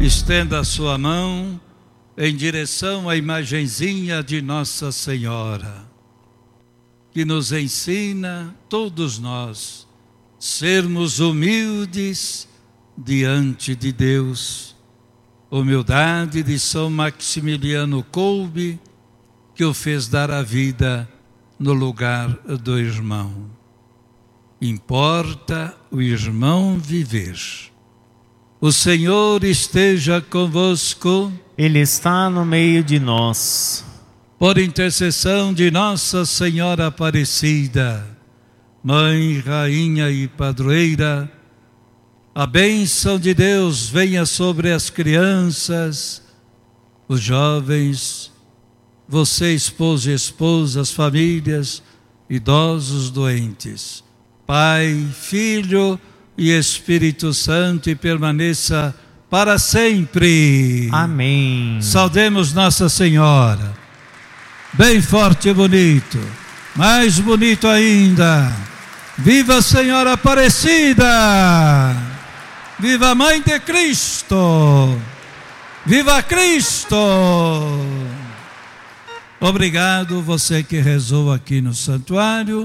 Estenda a sua mão em direção à imagenzinha de Nossa Senhora, que nos ensina, todos nós, sermos humildes diante de Deus. Humildade de São Maximiliano Kolbe, que o fez dar a vida no lugar do irmão. Importa o irmão viver. O Senhor esteja convosco. Ele está no meio de nós. Por intercessão de Nossa Senhora Aparecida, Mãe, Rainha e Padroeira, a bênção de Deus venha sobre as crianças, os jovens, você, esposo e esposa, as famílias, idosos, doentes. Pai, Filho e Espírito Santo, e permaneça para sempre. Amém. Saudemos Nossa Senhora. Bem forte e bonito. Mais bonito ainda. Viva a Senhora Aparecida! Viva a Mãe de Cristo! Viva Cristo! Obrigado você que rezou aqui no santuário.